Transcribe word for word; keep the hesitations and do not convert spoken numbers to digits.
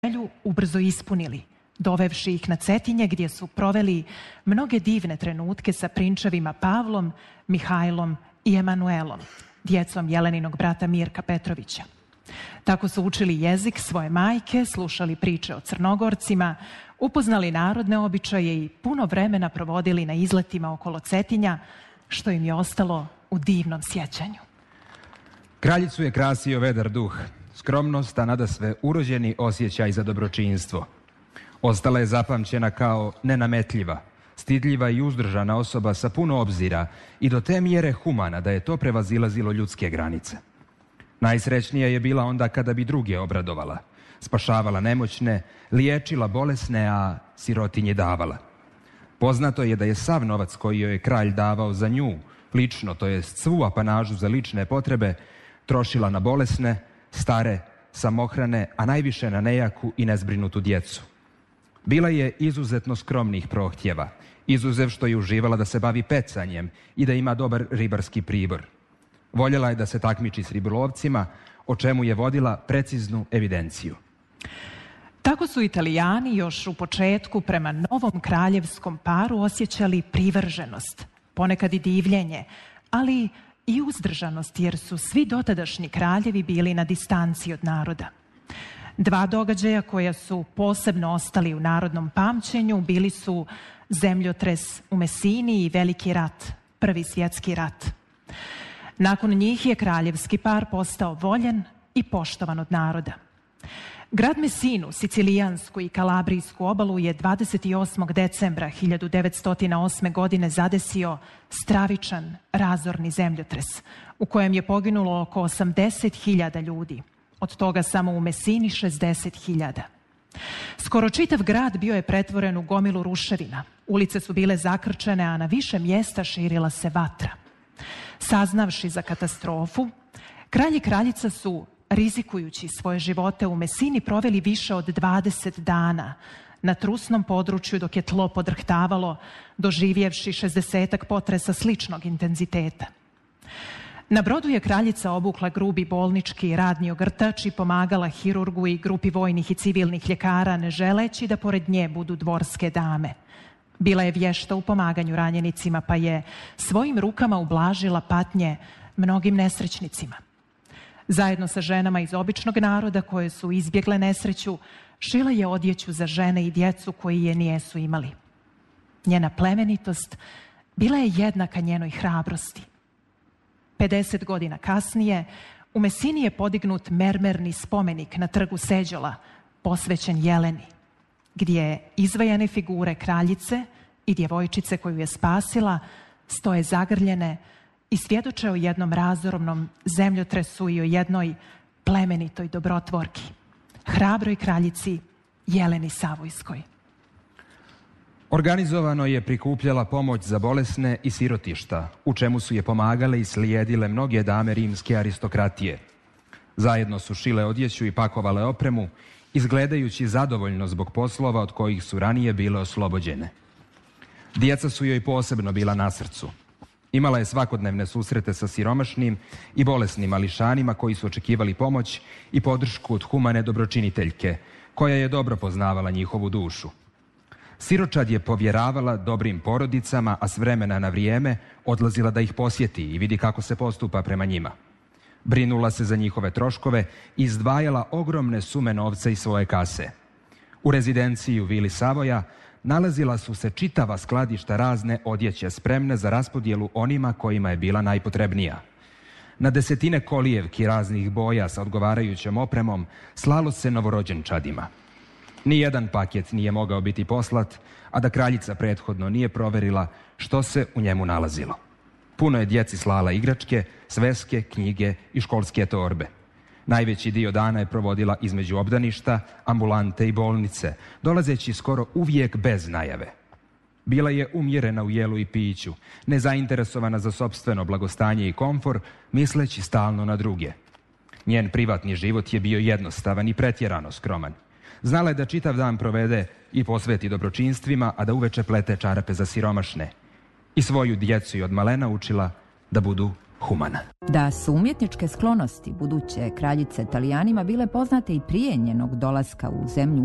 želju ubrzo ispunili, dovevši ih na Cetinje gdje su proveli mnoge divne trenutke sa prinčevima Pavlom, Mihajlom i Emanuelom, djecom Jeleninog brata Mirka Petrovića. Tako su učili jezik svoje majke, slušali priče o Crnogorcima, upoznali narodne običaje i puno vremena provodili na izletima okolo Cetinja, što im je ostalo u divnom sjećanju. Kraljicu je krasio vedar duh, skromnost, a nadasve urođeni osjećaj za dobročinstvo. Ostala je zapamćena kao nenametljiva, stidljiva i uzdržana osoba sa puno obzira i do te mjere humana da je to prevazilazilo ljudske granice. Najsrećnija je bila onda kada bi druge obradovala, spašavala nemoćne, liječila bolesne, a sirotinji davala. Poznato je da je sav novac koji joj je kralj davao za nju, lično, to jest svu apanažu za lične potrebe, trošila na bolesne, stare, samohrane, a najviše na nejaku i nezbrinutu djecu. Bila je izuzetno skromnih prohtjeva, izuzev što je uživala da se bavi pecanjem i da ima dobar ribarski pribor. Voljela je da se takmiči s ribolovcima, o čemu je vodila preciznu evidenciju. Tako su Italijani još u početku prema novom kraljevskom paru osjećali privrženost, ponekad i divljenje, ali i uzdržanost, jer su svi dotadašnji kraljevi bili na distanci od naroda. Dva događaja koja su posebno ostali u narodnom pamćenju bili su zemljotres u Mesini i Veliki rat, Prvi svjetski rat. Nakon njih je kraljevski par postao voljen i poštovan od naroda. Grad Mesinu, sicilijansku i kalabrijsku obalu je dvadeset osmog decembra hiljadu devetsto osme. godine zadesio stravičan razorni zemljotres u kojem je poginulo oko osamdeset hiljada ljudi, od toga samo u Mesini šezdeset hiljada. Skoro čitav grad bio je pretvoren u gomilu ruševina, ulice su bile zakrčene, a na više mjesta širila se vatra. Saznavši za katastrofu, kralj i kraljica su, rizikujući svoje živote u Mesini, proveli više od dvadeset dana na trusnom području dok je tlo podrhtavalo, doživjevši šezdesetak potresa sličnog intenziteta. Na brodu je kraljica obukla grubi bolnički radni ogrtač i pomagala hirurgu i grupi vojnih i civilnih ljekara, ne želeći da pored nje budu dvorske dame. Bila je vješta u pomaganju ranjenicima, pa je svojim rukama ublažila patnje mnogim nesrećnicima. Zajedno sa ženama iz običnog naroda koje su izbjegle nesreću, šila je odjeću za žene i djecu koji je nijesu imali. Njena plemenitost bila je jednaka njenoj hrabrosti. pedeset godina kasnije u Mesini je podignut mermerni spomenik na trgu Seđola, posvećen Jeleni, gdje izvajane figure kraljice i djevojčice koju je spasila stoje zagrljene i svjedoče o jednom razornom zemljotresu i o jednoj plemenitoj dobrotvorki, hrabroj kraljici Jeleni Savojskoj. Organizovano je prikupljala pomoć za bolesne i sirotišta, u čemu su je pomagale i slijedile mnoge dame rimske aristokratije. Zajedno su šile odjeću i pakovale opremu, izgledajući zadovoljno zbog poslova od kojih su ranije bile oslobođene. Djeca su joj posebno bila na srcu. Imala je svakodnevne susrete sa siromašnim i bolesnim mališanima koji su očekivali pomoć i podršku od humane dobročiniteljke, koja je dobro poznavala njihovu dušu. Siročad je povjeravala dobrim porodicama, a s vremena na vrijeme odlazila da ih posjeti i vidi kako se postupa prema njima. Brinula se za njihove troškove i izdvajala ogromne sume novca iz svoje kase. U rezidenciji u Vili Savoja nalazila su se čitava skladišta razne odjeće spremne za raspodjelu onima kojima je bila najpotrebnija. Na desetine kolijevki raznih boja sa odgovarajućom opremom slalo se novorođenčadima. Nijedan paket nije mogao biti poslat, a da kraljica prethodno nije proverila što se u njemu nalazilo. Puno je djeci slala igračke, sveske, knjige i školske torbe. Najveći dio dana je provodila između obdaništa, ambulante i bolnice, dolazeći skoro uvijek bez najave. Bila je umjerena u jelu i piću, nezainteresovana za sopstveno blagostanje i komfor, misleći stalno na druge. Njen privatni život je bio jednostavan i pretjerano skroman. Znala je da čitav dan provede i posveti dobročinstvima, a da uveče plete čarape za siromašne. I svoju djecu i od malena učila da budu humana. Da su umjetničke sklonosti buduće kraljice Italijanima bile poznate i prije njenog dolaska u zemlju